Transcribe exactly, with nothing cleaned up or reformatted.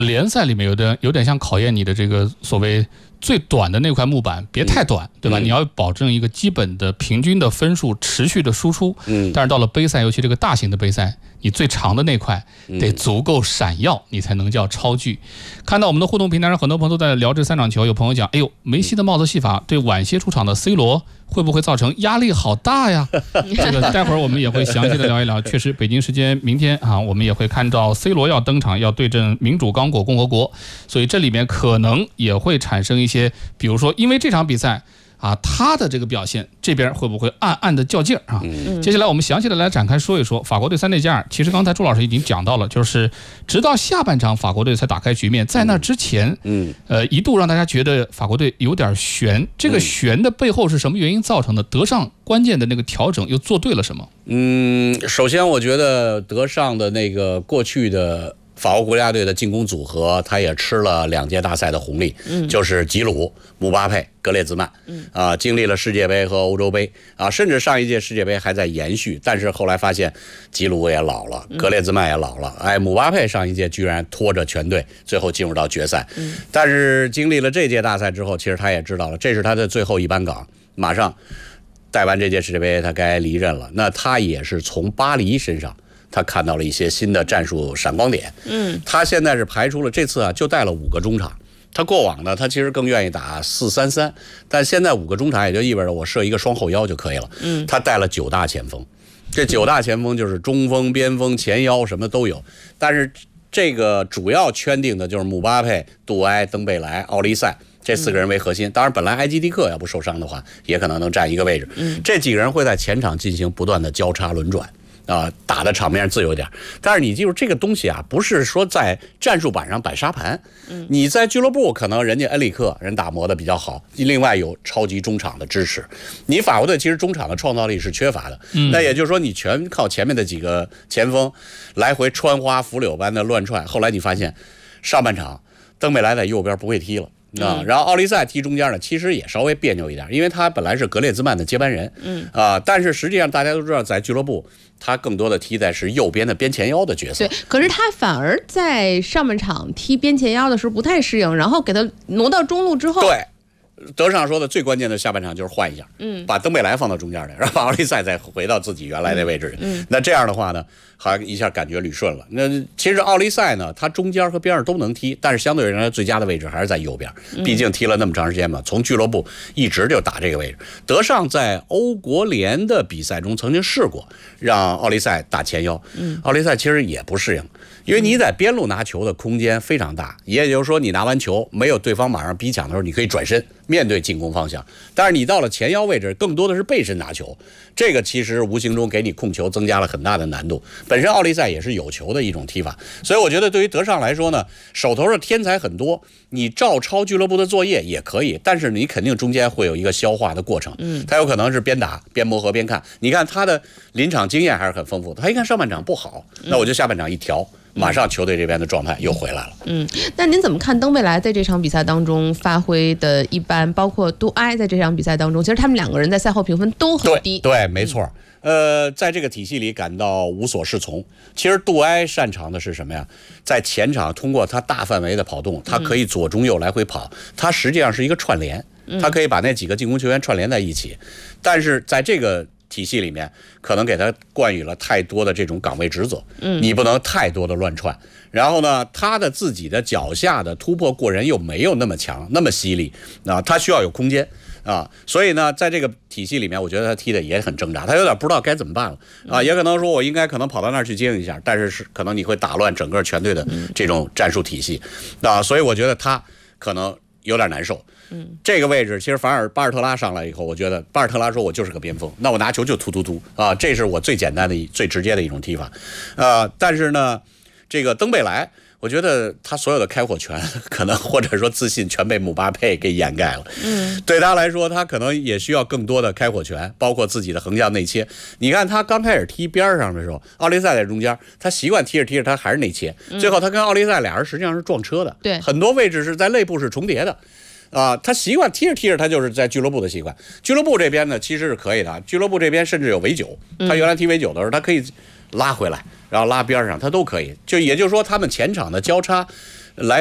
联赛里面有点有点像考验你的这个所谓最短的那块木板，别太短，嗯、对吧？嗯、你要保证一个基本的平均的分数持续的输出。嗯。但是到了杯赛，尤其这个大型的杯赛，你最长的那块得足够闪耀，你才能叫超巨。看到我们的互动平台上，很多朋友都在聊这三场球，有朋友讲，哎呦，梅西的帽子戏法对晚些出场的 C 罗会不会造成压力好大呀？这个待会儿我们也会详细的聊一聊。确实，北京时间明天啊，我们也会看到 C 罗要登场，要对阵民主刚果共和国，所以这里面可能也会产生一些，比如说因为这场比赛啊，他的这个表现，这边会不会暗暗的较劲啊？嗯、接下来我们详细的来展开说一说法国队三内加尔。其实刚才朱老师已经讲到了，就是直到下半场法国队才打开局面，在那之前，嗯，呃，一度让大家觉得法国队有点悬。这个悬的背后是什么原因造成的？德尚关键的那个调整又做对了什么？ 嗯，首先我觉得德尚的那个过去的法国国家队的进攻组合，他也吃了两届大赛的红利，嗯，就是吉鲁、姆巴佩、格列兹曼，嗯啊，经历了世界杯和欧洲杯啊，甚至上一届世界杯还在延续，但是后来发现吉鲁也老了，格列兹曼也老了，哎，姆巴佩上一届居然拖着全队最后进入到决赛，嗯，但是经历了这届大赛之后，其实他也知道了，这是他的最后一班岗，马上带完这届世界杯，他该离任了。那他也是从巴黎身上，他看到了一些新的战术闪光点。嗯，他现在是排出了这次啊，就带了五个中场。他过往呢，他其实更愿意打四三三，但现在五个中场也就意味着我设一个双后腰就可以了。嗯，他带了九大前锋，这九大前锋就是中锋、边锋、前腰什么都有，但是这个主要圈定的就是姆巴佩、杜埃、登贝莱、奥利塞。这四个人为核心，当然本来埃基蒂克要不受伤的话，也可能能占一个位置。这几个人会在前场进行不断的交叉轮转，啊、呃，打的场面自由点。但是你记住，这个东西啊，不是说在战术板上摆沙盘。你在俱乐部可能人家恩里克人打磨的比较好，另外有超级中场的支持。你法国队其实中场的创造力是缺乏的，那也就是说你全靠前面的几个前锋来回穿花拂柳般的乱窜。后来你发现上半场登贝莱在右边不会踢了。啊，然后奥利塞踢中间呢，其实也稍微别扭一点，因为他本来是格列兹曼的接班人，嗯啊，但是实际上大家都知道，在俱乐部他更多的踢在是右边的边前腰的角色。 对，可是他反而在上半场踢边前腰的时候不太适应，然后给他挪到中路之后， 对。德尚说的最关键的下半场就是换一下，嗯，把登贝莱放到中间来，然后把奥利塞再回到自己原来的位置，嗯，那这样的话呢，好像一下感觉捋顺了。那其实奥利塞呢，他中间和边上都能踢，但是相对而言最佳的位置还是在右边，毕竟踢了那么长时间嘛，从俱乐部一直就打这个位置。德尚在欧国联的比赛中曾经试过让奥利塞打前腰，嗯，奥利塞其实也不适应。因为你在边路拿球的空间非常大，也就是说你拿完球没有对方马上逼抢的时候，你可以转身面对进攻方向。但是你到了前腰位置，更多的是背身拿球，这个其实无形中给你控球增加了很大的难度。本身奥利塞也是有球的一种踢法，所以我觉得对于德尚来说呢，手头的天才很多，你照抄俱乐部的作业也可以，但是你肯定中间会有一个消化的过程。嗯，他有可能是边打边磨合边看。你看他的临场经验还是很丰富的，他一看上半场不好，那我就下半场一调。马上球队这边的状态又回来了。 嗯，那您怎么看登贝莱在这场比赛当中发挥的一般，包括杜埃在这场比赛当中，其实他们两个人在赛后评分都很低。 对，对没错。嗯、呃，在这个体系里感到无所适从。其实杜埃擅长的是什么呀？在前场通过他大范围的跑动，他可以左中右来回跑，他实际上是一个串联，他可以把那几个进攻球员串联在一起。但是在这个体系里面可能给他冠予了太多的这种岗位职责，嗯，你不能太多的乱窜。然后呢，他的自己的脚下的突破过人又没有那么强，那么犀利啊，他需要有空间啊，所以呢，在这个体系里面，我觉得他踢的也很挣扎，他有点不知道该怎么办了啊，也可能说我应该可能跑到那儿去接应一下，但是是可能你会打乱整个全队的这种战术体系啊，所以我觉得他可能有点难受。嗯，这个位置其实反而巴尔特拉上来以后，我觉得巴尔特拉说我就是个边锋，那我拿球就突突突啊，这是我最简单的、最直接的一种踢法，呃，但是呢，这个登贝莱，我觉得他所有的开火权可能或者说自信全被姆巴佩给掩盖了。嗯，对他来说，他可能也需要更多的开火权，包括自己的横向内切。你看他刚开始踢边上的时候，奥利塞在中间，他习惯踢着踢着他还是内切，最后他跟奥利塞俩人实际上是撞车的， 对， 很多位置是在内部是重叠的。啊，他习惯踢着踢着，他就是在俱乐部的习惯。俱乐部这边呢，其实是可以的。俱乐部这边甚至有围九，他原来踢围九的时候，他可以拉回来，然后拉边上，他都可以。就也就是说，他们前场的交叉